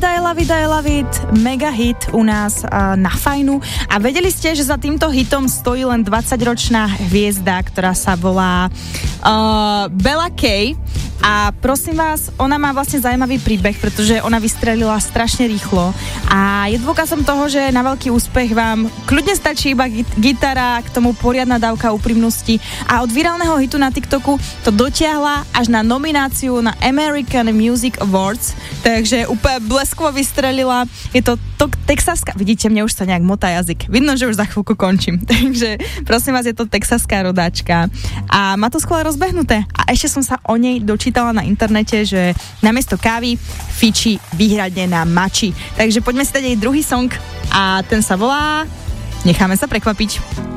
I love it, mega hit u nás na Fajnu. A vedeli ste, že za týmto hitom stojí len 20-ročná hviezda, ktorá sa volá Bella Kay. A prosím vás, ona má vlastne zaujímavý príbeh, pretože ona vystrelila strašne rýchlo a je dôkazom toho, že na veľký úspech vám kľudne stačí iba gitara, k tomu poriadna dávka úprimnosti a od virálneho hitu na TikToku to dotiahla až na nomináciu na American Music Awards, takže úplne bleskovo vystrelila. Je to texaská, vidíte, mne už sa nejak motá jazyk, vidno, že už za chvíľku končím, takže prosím vás, je to texaská rodáčka a má to skvelé rozbehnuté a ešte som sa o nej dočítala na internete, že namiesto kávy fičí výhradne na mači. Takže poďme si dať jej druhý song a ten sa volá Necháme sa prekvapiť.